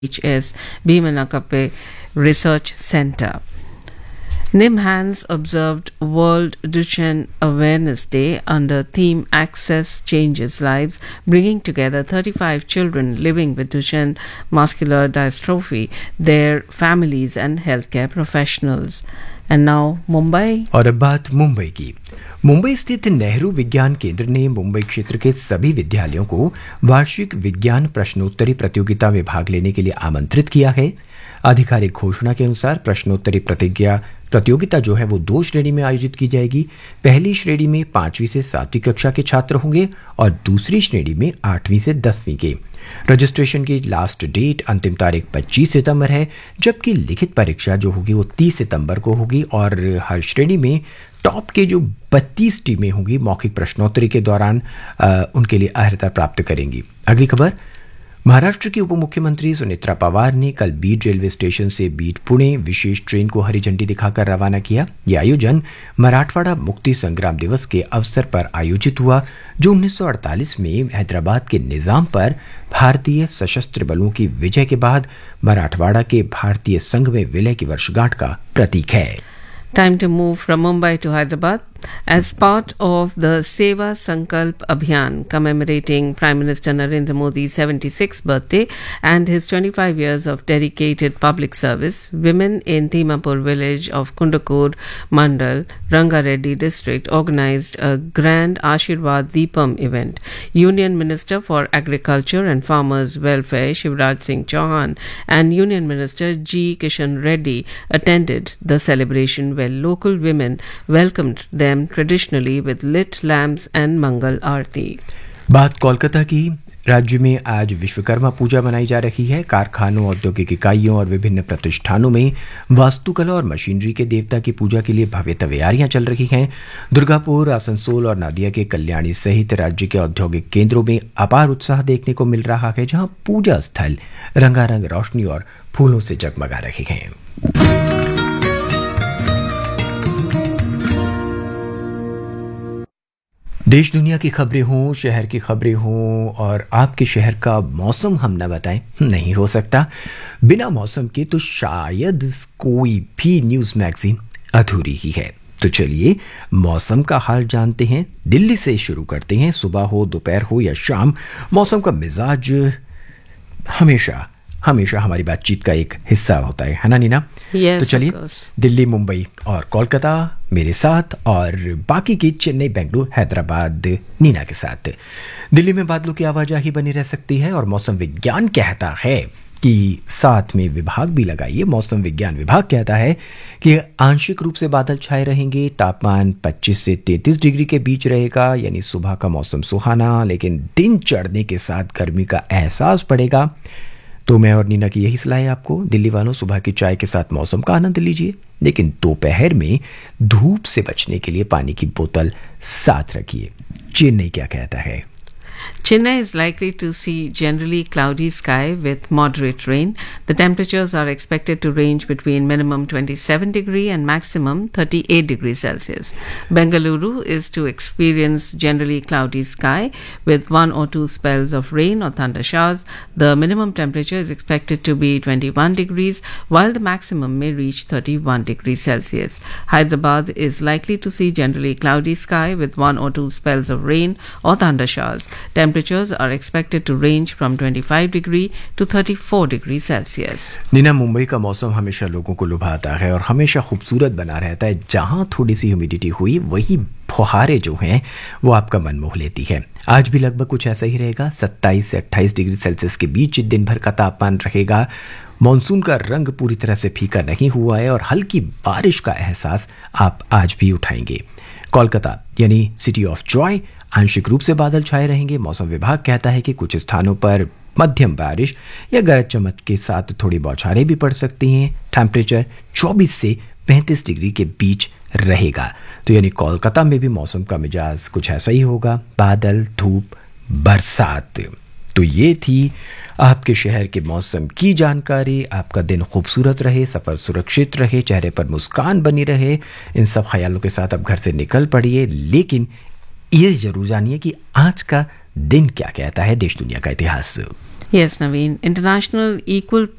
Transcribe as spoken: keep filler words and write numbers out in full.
H S Bhimanakappe Research Center. NIMHANS observed World Duchenne Awareness Day under theme Access Changes Lives, bringing together thirty-five children living with Duchenne muscular dystrophy, their families and healthcare professionals. And now Mumbai. और अब बात मुंबई की। मुंबई स्थित नेहरू विज्ञान केंद्र ने मुंबई क्षेत्र के सभी विद्यालयों को वार्षिक विज्ञान प्रश्नोत्तरी प्रतियोगिता में भाग लेने के लिए आमंत्रित किया है। आधिकारिक घोषणा के अनुसार प्रश्नोत्तरी प्रतिज्ञा प्रतियोगिता जो है वो दो श्रेणी में आयोजित की जाएगी। पहली श्रेणी में पांचवीं से सातवीं कक्षा के छात्र होंगे और दूसरी श्रेणी में आठवीं से दसवीं के। रजिस्ट्रेशन की लास्ट डेट अंतिम तारीख पच्चीस सितंबर है, जबकि लिखित परीक्षा जो होगी वो तीस सितंबर को होगी और हर श्रेणी में टॉप के जो बत्तीस टीमें होंगी मौखिक प्रश्नोत्तरी के दौरान आ, उनके लिए अर्हता प्राप्त करेंगी। अगली खबर। महाराष्ट्र की उप मुख्यमंत्री सुनेत्रा पवार ने कल बीड रेलवे स्टेशन से बीड पुणे विशेष ट्रेन को हरी झंडी दिखाकर रवाना किया। यह आयोजन मराठवाड़ा मुक्ति संग्राम दिवस के अवसर पर आयोजित हुआ, जो उन्नीस सौ अड़तालीस में हैदराबाद के निजाम पर भारतीय सशस्त्र बलों की विजय के बाद मराठवाड़ा के भारतीय संघ में विलय की वर्षगांठ का प्रतीक है। Time to move from Mumbai to Hyderabad. As part of the Seva Sankalp Abhiyan commemorating Prime Minister Narendra Modi's seventy-sixth birthday and his twenty-five years of dedicated public service, women in Timapur village of Kundakod Mandal, Rangareddy district organized a grand Ashirwad Deepam event. Union Minister for Agriculture and Farmers Welfare Shivraj Singh Chauhan and Union Minister G. Kishan Reddy attended the celebration where local women welcomed them traditionally with lit lamps and Mangal Aarti. बात कोलकाता की। राज्य में आज विश्वकर्मा पूजा मनाई जा रही है। कारखानों, औद्योगिक इकाइयों और विभिन्न प्रतिष्ठानों में वास्तुकला और मशीनरी के देवता की पूजा के लिए भव्य तैयारियां चल रही हैं। दुर्गापुर, आसनसोल और नादिया के कल्याणी सहित राज्य के औद्योगिक केंद्रों में अपार उत्साह देखने को मिल रहा है, जहां पूजा स्थल रंगारंग रोशनी और फूलों से जगमगा रहे हैं। देश दुनिया की खबरें हों, शहर की खबरें हों और आपके शहर का मौसम हम न बताएं, नहीं हो सकता। बिना मौसम के तो शायद कोई भी न्यूज़ मैगजीन अधूरी ही है। तो चलिए मौसम का हाल जानते हैं। दिल्ली से शुरू करते हैं। सुबह हो, दोपहर हो या शाम, मौसम का मिजाज हमेशा हमेशा हमारी बातचीत का एक हिस्सा होता है, है ना नीना? yes, तो चलिए दिल्ली, मुंबई और कोलकाता मेरे साथ और बाकी की चेन्नई, बेंगलुरु, हैदराबाद नीना के साथ। दिल्ली में बादलों की आवाजाही बनी रह सकती है और मौसम विज्ञान कहता है कि साथ में विभाग भी लगाइए। मौसम विज्ञान विभाग कहता है कि आंशिक रूप से बादल छाए रहेंगे। तापमान पच्चीस से तैंतीस डिग्री के बीच रहेगा, यानी सुबह का मौसम सुहाना, लेकिन दिन चढ़ने के साथ गर्मी का एहसास पड़ेगा। तो मैं और नीना की यही सलाह है आपको, दिल्ली वालों, सुबह की चाय के साथ मौसम का आनंद लीजिए, लेकिन दोपहर में धूप से बचने के लिए पानी की बोतल साथ रखिए। चेन्नई क्या कहता है? Chennai is likely to see generally cloudy sky with moderate rain. The temperatures are expected to range between minimum twenty-seven degree and maximum thirty-eight degrees Celsius. Bengaluru is to experience generally cloudy sky with one or two spells of rain or thunder showers. The minimum temperature is expected to be twenty-one degrees, while the maximum may reach thirty-one degrees Celsius. Hyderabad is likely to see generally cloudy sky with one or two spells of rain or thunder showers. Temperatures are expected to range from twenty-five degree to thirty-four degrees Celsius. Neena, Mumbai का मौसम हमेशा लोगों को लुभाता है और हमेशा खूबसूरत बना रहता है। जहां थोड़ी सी ह्यूमिडिटी हुई, वही फुहारे जो हैं वो आपका मन मोह लेती है। आज भी लगभग कुछ ऐसा ही रहेगा। सत्ताईस से अट्ठाईस डिग्री सेल्सियस के बीच दिन भर का तापमान रहेगा। मॉनसून का रंग पूरी तरह से फीका नहीं हुआ है और हल्की बारिश का एहसास आप आज भी उठाएंगे। कोलकाता यानी सिटी ऑफ जॉय, आंशिक रूप से बादल छाए रहेंगे। मौसम विभाग कहता है कि कुछ स्थानों पर मध्यम बारिश या गरज चमक के साथ थोड़ी बौछारें भी पड़ सकती हैं। टेम्परेचर चौबीस से पैंतीस डिग्री के बीच रहेगा। तो यानी कोलकाता में भी मौसम का मिजाज कुछ ऐसा ही होगा, बादल, धूप, बरसात। तो ये थी आपके शहर के मौसम की जानकारी। आपका दिन खूबसूरत रहे, सफ़र सुरक्षित रहे, चेहरे पर मुस्कान बनी रहे। इन सब ख्यालों के साथ अब घर से निकल पड़िए, लेकिन ये जरूर जानिए कि आज का दिन क्या कहता है देश दुनिया का इतिहास। Yes, Naveen. International Equal